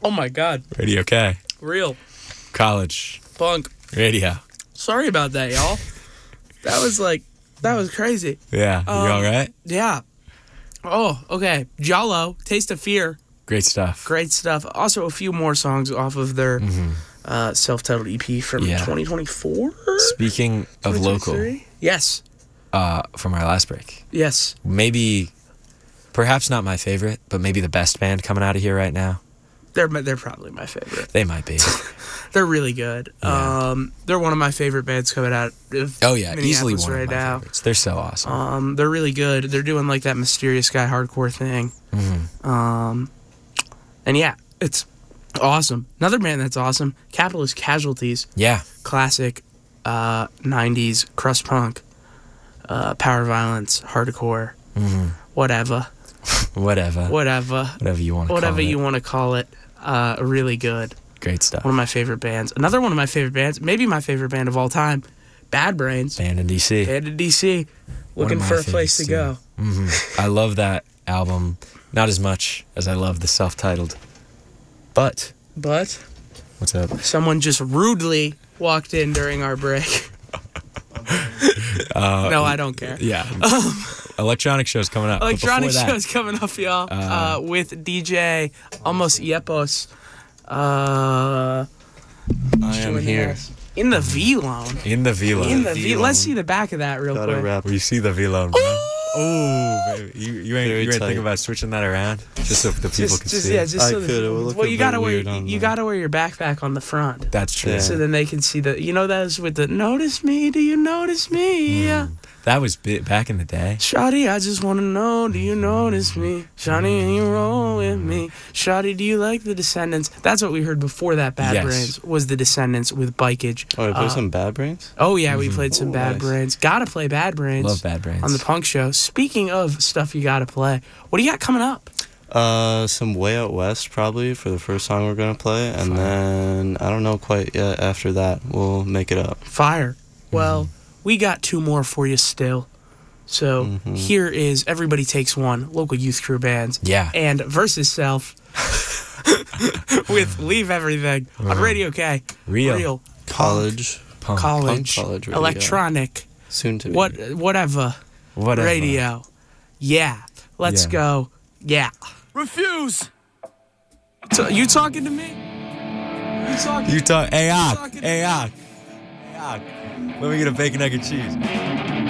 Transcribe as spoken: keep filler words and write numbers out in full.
Oh my God. Radio K. Real. College. Punk. Radio. Sorry about that, y'all. That was like, that was crazy. Yeah. Um, you all right? Yeah. Oh, okay. Jalo, Taste of Fear. Great stuff. Great stuff. Also, a few more songs off of their Mm-hmm. uh, self-titled E P from Yeah. twenty twenty-four? Speaking of local, Yes. uh, from our last break, Yes. maybe, perhaps not my favorite, but maybe the best band coming out of here right now. They're they're probably my favorite. They might be. They're really good. Yeah. Um, they're one of my favorite bands coming out of Oh yeah, easily Minneapolis one right of my now. favorites. They're so awesome. Um, they're really good. They're doing like that mysterious guy hardcore thing. Mm-hmm. Um, and yeah, it's awesome. Another band that's awesome, Capitalist Casualties. Yeah. Classic uh, nineties crust punk, uh, power violence, hardcore, Mm-hmm. whatever, Whatever. whatever, Whatever you want to whatever call you it. want to call it. Uh, really good. Great stuff. One of my favorite bands. Another one of my favorite bands, maybe my favorite band of all time, Bad Brains. Band in D C. Band in D C. One of Looking my for a place to favorites, go. too. Mm-hmm. I love that album. Not as much as I love the self-titled. But, But what's up? someone just rudely walked in during our break. Uh, No, I don't care. Yeah. Electronic show's coming up. but Electronic before that- shows coming up, y'all, uh, with D J Almost Yepos. Uh, I am joining here. us in the V-Lone. In the Velo. In the V. V-Lone. Let's see the back of that real Gotta quick. rap. We see the Velo. Oh, baby. You, you ain't, Very you ain't tight. think about switching that around? Just so the people Just, can just see. yeah, just I so the could. It people- would look well, a you bit gotta wear weird on you the- gotta wear your backpack on the front, That's true. Yeah. so then they can see the. You know those with the notice me? Do you notice me? Yeah. That was bit back in the day. Shawty, I just wanna know, do you notice me? Shawty, you roll with me. Shawty, do you like the Descendants? That's what we heard before that. Bad Yes. Brains was the Descendants with Bikeage. Oh, we play Uh, some Bad Brains? Oh yeah, we played some Ooh, Bad nice. Brains. Gotta play Bad Brains. Love Bad Brains. On the Punk Show. Speaking of stuff you gotta play, what do you got coming up? Uh, some Way Out West probably for the first song we're gonna play, and then I don't know quite yet. After that, we'll make it up. Fire. Well, we got two more for you still. So Mhm. here is Everybody Takes One, local youth crew bands. Yeah. And Versus Self with Leave Everything on Radio K. Real. Real. College, Punk. College. Punk college radio. Electronic. soon to be. What? Whatever. Whatever. Radio. Yeah. Let's Yeah. go. Yeah. Refuse. So, you talking to me? You talking? You talk. Hey, Ak. talking Hey, to me? Ak. Hey, Ak. Let me get a bacon, egg, and cheese.